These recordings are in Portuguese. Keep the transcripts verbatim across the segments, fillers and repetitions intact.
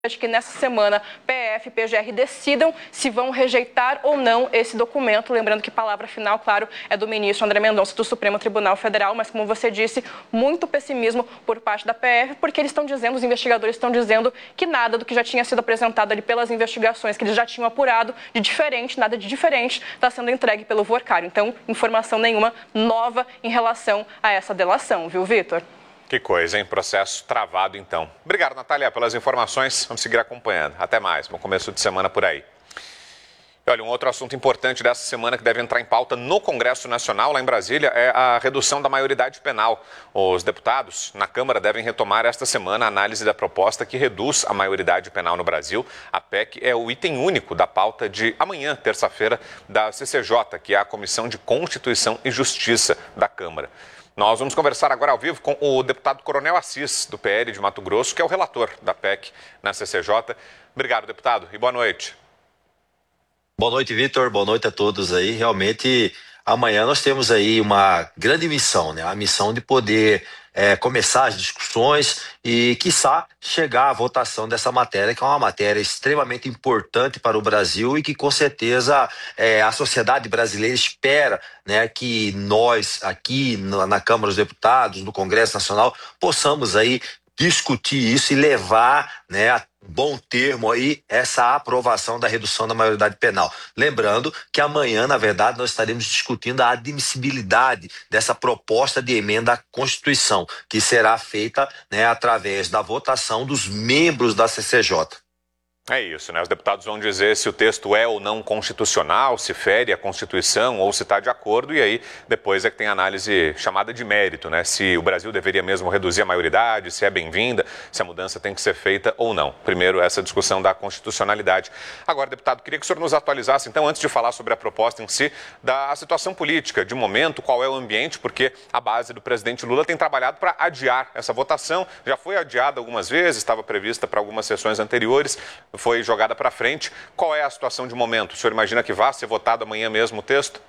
de que nessa semana P F e P G R decidam se vão rejeitar ou não esse documento. Lembrando que a palavra final, claro, é do ministro André Mendonça do Supremo Tribunal Federal, mas como você disse, muito pessimismo por parte da P F, porque eles estão dizendo, os investigadores estão dizendo que nada do que já tinha sido apresentado ali pelas investigações que eles já tinham apurado de diferente, nada de diferente, está sendo entregue pelo Workário. Então, informação nenhuma nova em relação a essa delação, viu, Vitor? Que coisa, hein? Processo travado, então. Obrigado, Natália, pelas informações. Vamos seguir acompanhando. Até mais. Bom começo de semana por aí. E olha, um outro assunto importante dessa semana que deve entrar em pauta no Congresso Nacional, lá em Brasília, é a redução da maioridade penal. Os deputados na Câmara devem retomar esta semana a análise da proposta que reduz a maioridade penal no Brasil. A P E C é o item único da pauta de amanhã, terça-feira, da C C J, que é a Comissão de Constituição e Justiça da Câmara. Nós vamos conversar agora ao vivo com o deputado Coronel Assis, do P L de Mato Grosso, que é o relator da P E C na C C J. Obrigado, deputado, e boa noite. Boa noite, Vitor. Boa noite a todos aí. Realmente, amanhã nós temos aí uma grande missão, né? A missão de poder é, começar as discussões e, quiçá, chegar à votação dessa matéria, que é uma matéria extremamente importante para o Brasil e que, com certeza, é, a sociedade brasileira espera, né, que nós, aqui na, na Câmara dos Deputados, no Congresso Nacional, possamos aí discutir isso e levar, né, a bom termo aí essa aprovação da redução da maioridade penal. Lembrando que amanhã, na verdade, nós estaremos discutindo a admissibilidade dessa proposta de emenda à Constituição, que será feita, né, através da votação dos membros da C C J. É isso, né? Os deputados vão dizer se o texto é ou não constitucional, se fere a Constituição ou se está de acordo, e aí depois é que tem a análise chamada de mérito, né? Se o Brasil deveria mesmo reduzir a maioridade, se é bem-vinda, se a mudança tem que ser feita ou não. Primeiro, essa discussão da constitucionalidade. Agora, deputado, queria que o senhor nos atualizasse, então, antes de falar sobre a proposta em si, da situação política, de momento, qual é o ambiente, porque a base do presidente Lula tem trabalhado para adiar essa votação. Já foi adiada algumas vezes, estava prevista para algumas sessões anteriores, foi jogada para frente. Qual é a situação de momento? O senhor imagina que vá ser votado amanhã mesmo o texto?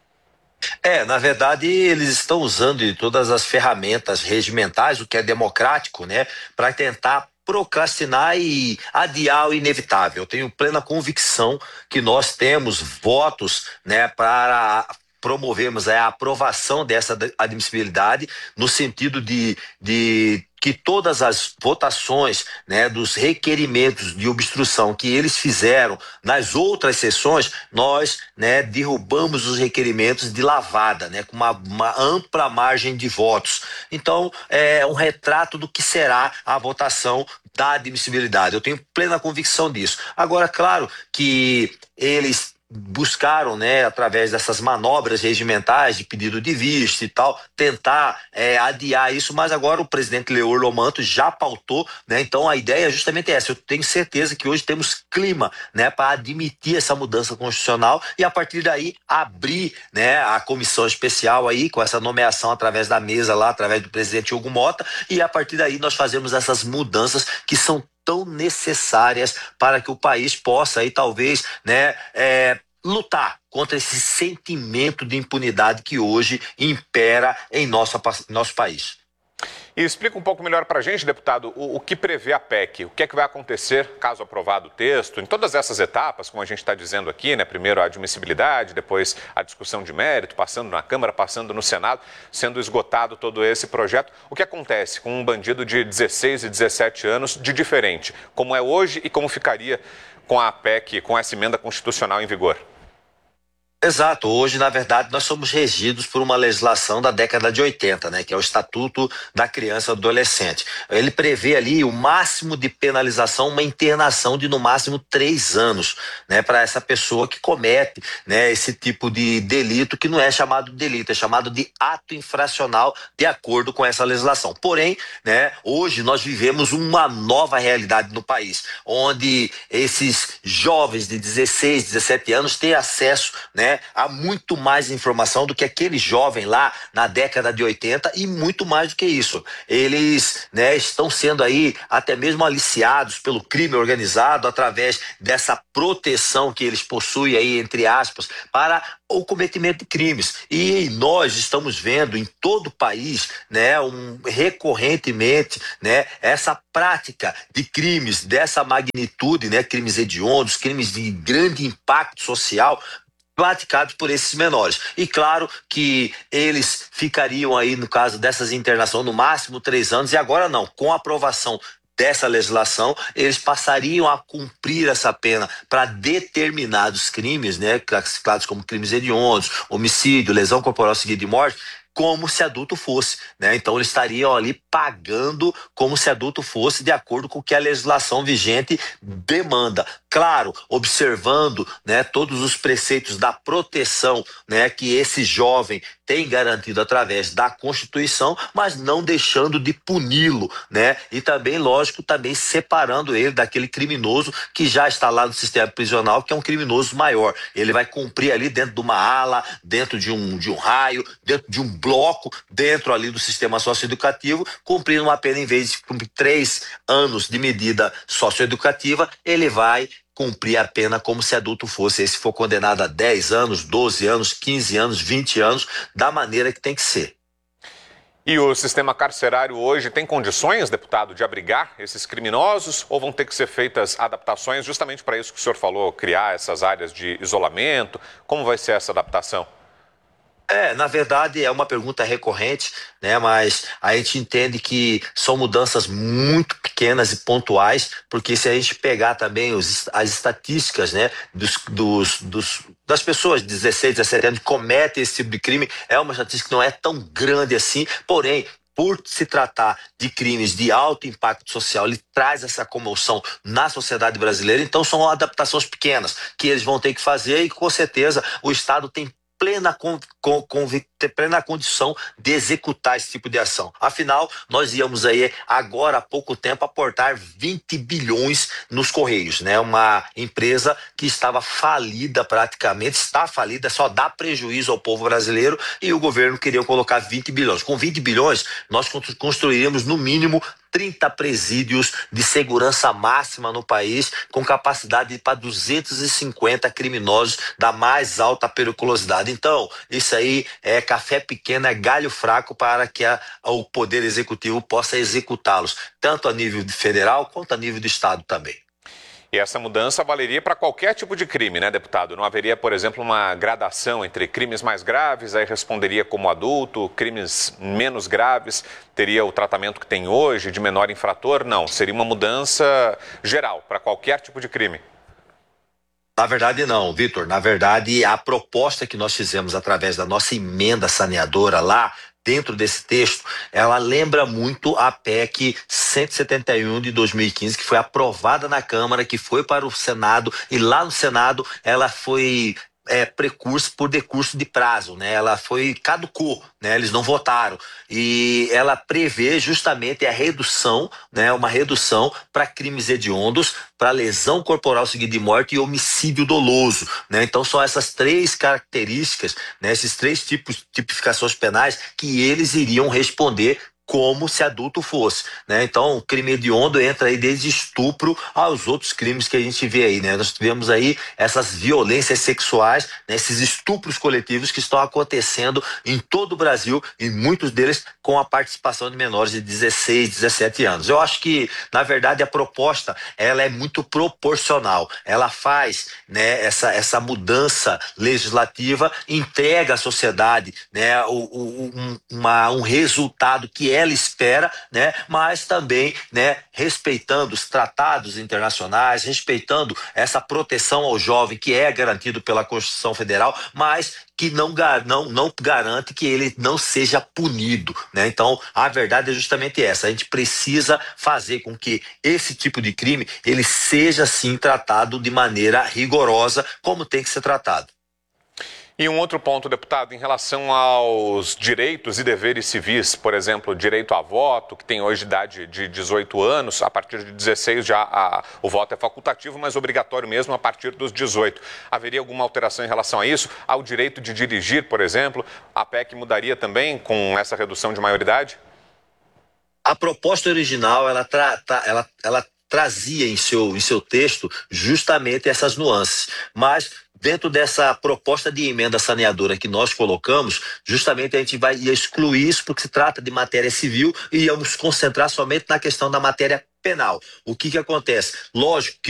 É, na verdade, eles estão usando de todas as ferramentas regimentais, o que é democrático, né, para tentar procrastinar e adiar o inevitável. Eu tenho plena convicção que nós temos votos, né, para promovermos a aprovação dessa admissibilidade no sentido de, de que todas as votações, né, dos requerimentos de obstrução que eles fizeram nas outras sessões, nós, né, derrubamos os requerimentos de lavada, né, com uma, uma ampla margem de votos. Então, é um retrato do que será a votação da admissibilidade. Eu tenho plena convicção disso. Agora, claro que eles buscaram, né, através dessas manobras regimentais de pedido de vista e tal, tentar é, adiar isso, mas agora o presidente Leor Lomanto já pautou, né, então a ideia é justamente essa. Eu tenho certeza que hoje temos clima, né, para admitir essa mudança constitucional e a partir daí abrir, né, a comissão especial aí com essa nomeação através da mesa lá, através do presidente Hugo Mota, e a partir daí nós fazemos essas mudanças que são tão necessárias para que o país possa aí talvez, né, é, lutar contra esse sentimento de impunidade que hoje impera em nosso, nosso país. E explica um pouco melhor para a gente, deputado, o, o que prevê a P E C, o que é que vai acontecer caso aprovado o texto, em todas essas etapas, como a gente está dizendo aqui, né? Primeiro a admissibilidade, depois a discussão de mérito, passando na Câmara, passando no Senado, sendo esgotado todo esse projeto. O que acontece com um bandido de dezesseis e dezessete anos de diferente, como é hoje e como ficaria com a P E C, com essa emenda constitucional em vigor? Exato, hoje na verdade nós somos regidos por uma legislação da década de oitenta, né, que é o Estatuto da Criança e do Adolescente. Ele prevê ali o máximo de penalização, uma internação de no máximo três anos, né, para essa pessoa que comete, né, esse tipo de delito que não é chamado de delito, é chamado de ato infracional de acordo com essa legislação. Porém, né, hoje nós vivemos uma nova realidade no país, onde esses jovens de dezesseis, dezessete anos têm acesso, né, né? Há muito mais informação do que aquele jovem lá na década de oitenta e muito mais do que isso. Eles, né, estão sendo aí até mesmo aliciados pelo crime organizado através dessa proteção que eles possuem aí, entre aspas, para o cometimento de crimes. E nós estamos vendo em todo o país, né, um, recorrentemente, né, essa prática de crimes dessa magnitude, né, crimes hediondos, crimes de grande impacto social, praticados por esses menores. E claro que eles ficariam aí, no caso dessas internações, no máximo três anos, e agora não, com a aprovação dessa legislação, eles passariam a cumprir essa pena para determinados crimes, né, classificados como crimes hediondos, homicídio, lesão corporal seguida de morte, como se adulto fosse, né? Então eles estariam ali pagando como se adulto fosse, de acordo com o que a legislação vigente demanda. Claro, observando, né, todos os preceitos da proteção, né, que esse jovem tem garantido através da Constituição, mas não deixando de puni-lo, né? E também, lógico, também separando ele daquele criminoso que já está lá no sistema prisional, que é um criminoso maior. Ele vai cumprir ali dentro de uma ala, dentro de um, de um raio, dentro de um bloco, dentro ali do sistema socioeducativo, cumprindo uma pena, em vez de cumprir três anos de medida socioeducativa, ele vai cumprir a pena como se adulto fosse. E se for condenado a dez anos, doze anos, quinze anos, vinte anos, da maneira que tem que ser. E o sistema carcerário hoje tem condições, deputado, de abrigar esses criminosos, ou vão ter que ser feitas adaptações justamente para isso que o senhor falou, criar essas áreas de isolamento? Como vai ser essa adaptação? É, na verdade é uma pergunta recorrente, né? Mas a gente entende que são mudanças muito pequenas e pontuais, porque se a gente pegar também os, as estatísticas, né, dos, dos, dos, das pessoas de dezesseis, dezessete anos que cometem esse tipo de crime, é uma estatística que não é tão grande assim, porém, por se tratar de crimes de alto impacto social, ele traz essa comoção na sociedade brasileira, então são adaptações pequenas que eles vão ter que fazer, e com certeza o Estado tem plena, com, com, com, plena condição de executar esse tipo de ação. Afinal, nós íamos aí agora há pouco tempo aportar vinte bilhões nos Correios, né? Uma empresa que estava falida praticamente, está falida, só dá prejuízo ao povo brasileiro, e o governo queria colocar vinte bilhões. Com vinte bilhões, nós construiríamos no mínimo trinta presídios de segurança máxima no país, com capacidade para duzentos e cinquenta criminosos da mais alta periculosidade. Então, isso aí é café pequeno, é galho fraco para que a, o Poder Executivo possa executá-los, tanto a nível federal quanto a nível do Estado também. E essa mudança valeria para qualquer tipo de crime, né, deputado? Não haveria, por exemplo, uma gradação entre crimes mais graves, aí responderia como adulto, crimes menos graves, teria o tratamento que tem hoje de menor infrator? Não, seria uma mudança geral para qualquer tipo de crime. Na verdade não, Vitor. Na verdade, a proposta que nós fizemos através da nossa emenda saneadora lá, dentro desse texto, ela lembra muito a P E C cento e setenta e um de dois mil e quinze, que foi aprovada na Câmara, que foi para o Senado, e lá no Senado ela foi é, precurso por decurso de prazo, né? Ela foi caducou, né? Eles não votaram, e ela prevê justamente a redução, né? Uma redução para crimes hediondos, para lesão corporal seguida de morte e homicídio doloso, né? Então são essas três características, né? Esses três tipos tipificações penais que eles iriam responder como se adulto fosse, né? Então, o crime hediondo entra aí desde estupro aos outros crimes que a gente vê aí, né? Nós tivemos aí essas violências sexuais, né? Esses estupros coletivos que estão acontecendo em todo o Brasil, e muitos deles com a participação de menores de dezesseis, dezessete anos. Eu acho que, na verdade, a proposta, ela é muito proporcional. Ela faz, né, essa, essa mudança legislativa, entrega à sociedade, né, o, o, um, uma, um resultado que ela espera, né, mas também, né, respeitando os tratados internacionais, respeitando essa proteção ao jovem que é garantido pela Constituição Federal, mas que não, não, não garante que ele não seja punido, né? Então, a verdade é justamente essa. A gente precisa fazer com que esse tipo de crime ele seja, sim, tratado de maneira rigorosa, como tem que ser tratado. E um outro ponto, deputado, em relação aos direitos e deveres civis, por exemplo, direito a voto, que tem hoje idade de dezoito anos, a partir de dezesseis já a, o voto é facultativo, mas obrigatório mesmo a partir dos dezoito. Haveria alguma alteração em relação a isso? Ao direito de dirigir, por exemplo, a P E C mudaria também com essa redução de maioridade? A proposta original, ela, tra, tra, ela, ela trazia em seu, em seu texto justamente essas nuances, mas dentro dessa proposta de emenda saneadora que nós colocamos, justamente a gente vai excluir isso porque se trata de matéria civil e íamos concentrar somente na questão da matéria penal. O que que acontece? Lógico que